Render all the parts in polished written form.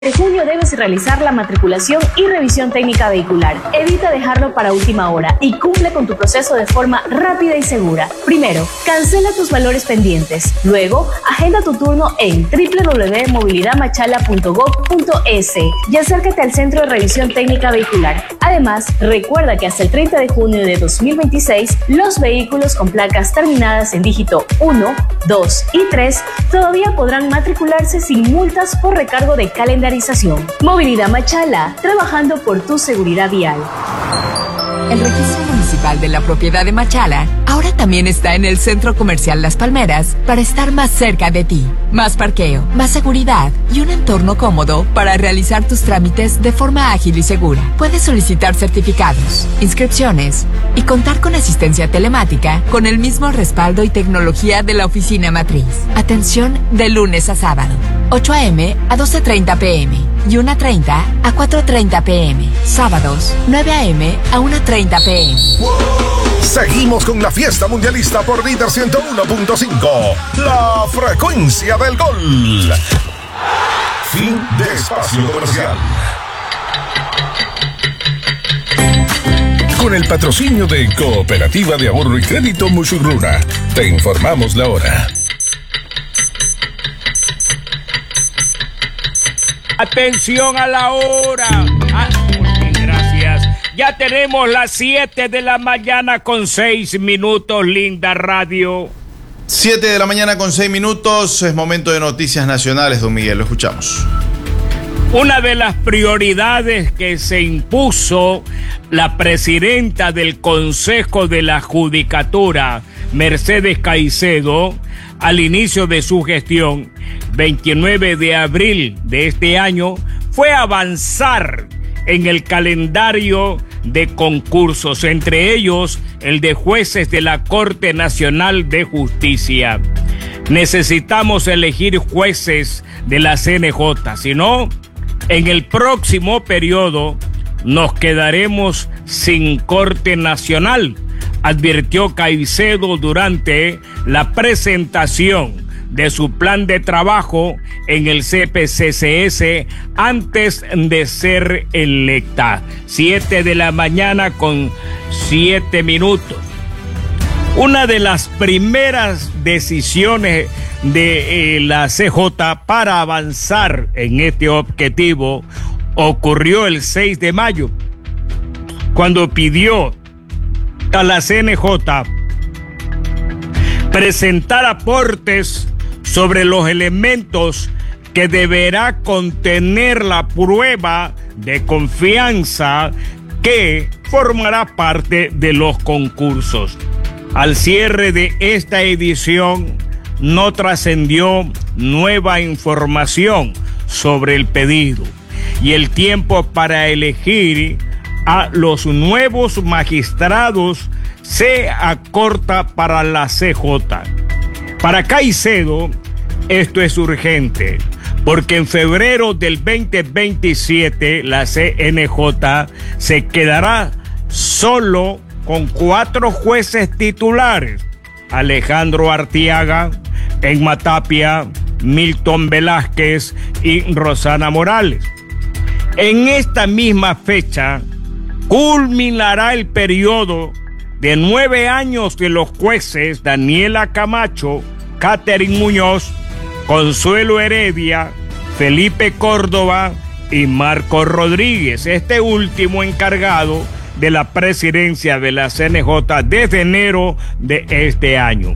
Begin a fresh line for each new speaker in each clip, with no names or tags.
En junio debes realizar la matriculación y revisión técnica vehicular. Evita dejarlo para última hora y cumple con tu proceso de forma rápida y segura. Primero, cancela tus valores pendientes. Luego, agenda tu turno en www.movilidadmachala.gov.es y acércate al Centro de Revisión Técnica Vehicular. Además, recuerda que hasta el 30 de junio de 2026, los vehículos con placas terminadas en dígito 1, 2 y 3 todavía podrán matricularse sin multas por recargo de calendarización. Movilidad Machala, trabajando por tu seguridad vial.
El registro municipal de la propiedad de Machala ahora también está en el Centro Comercial Las Palmeras para estar más cerca de ti. Más parqueo, más seguridad y un entorno cómodo para realizar tus trámites de forma ágil y segura. Puedes solicitar certificados, inscripciones y contar con asistencia telemática con el mismo respaldo y tecnología de la oficina matriz. Atención de lunes a sábado, 8 a.m. a 12:30 p.m. y 1:30 a 4:30 p.m. Sábados, 9 a.m. a 1:30 p.m.
Seguimos con la fiesta mundialista por Líder 101.5, la frecuencia del gol. Fin de espacio comercial. Con el patrocinio de Cooperativa de Ahorro y Crédito Musurruna, te informamos la hora.
Atención a la hora. Gracias. Ya tenemos las 7 de la mañana con 6 minutos, linda radio.
7 de la mañana con 6 minutos, es momento de noticias nacionales, don Miguel, lo escuchamos.
Una de las prioridades que se impuso la presidenta del Consejo de la Judicatura, Mercedes Caicedo, al inicio de su gestión, 29 de abril de este año, fue avanzar en el calendario de concursos, entre ellos el de jueces de la Corte Nacional de Justicia. Necesitamos elegir jueces de la CNJ, si no, en el próximo periodo nos quedaremos sin Corte Nacional, advirtió Caicedo durante la presentación de su plan de trabajo en el CPCCS antes de ser electa. 7 de la mañana con 7 minutos. Una de las primeras decisiones de la CJ para avanzar en este objetivo ocurrió el 6 de mayo, cuando pidió a la CNJ presentar aportes sobre los elementos que deberá contener la prueba de confianza que formará parte de los concursos. Al cierre de esta edición no trascendió nueva información sobre el pedido y el tiempo para elegir a los nuevos magistrados se acorta para la CJ. Para Caicedo, esto es urgente, porque en febrero del 2027 la CNJ se quedará solo con 4 jueces titulares: Alejandro Artiaga, Emma Tapia, Milton Velázquez y Rosana Morales. En esta misma fecha culminará el periodo de 9 años de los jueces Daniela Camacho, Catherine Muñoz, Consuelo Heredia, Felipe Córdoba y Marco Rodríguez, este último encargado de la presidencia de la CNJ desde enero de este año.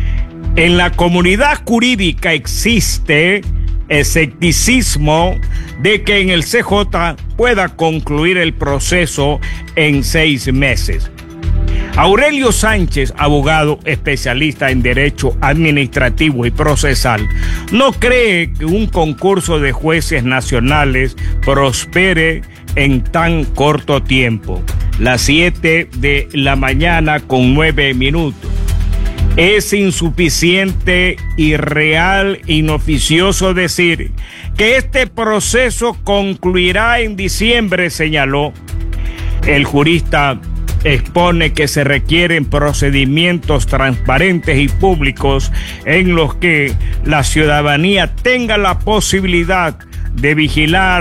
En la comunidad jurídica existe escepticismo de que en el CJ pueda concluir el proceso en 6 meses. Aurelio Sánchez, abogado especialista en Derecho Administrativo y Procesal, no cree que un concurso de jueces nacionales prospere en tan corto tiempo. Las 7 de la mañana con 9 minutos. Es insuficiente, irreal, inoficioso decir que este proceso concluirá en diciembre, señaló. El jurista expone que se requieren procedimientos transparentes y públicos en los que la ciudadanía tenga la posibilidad de vigilar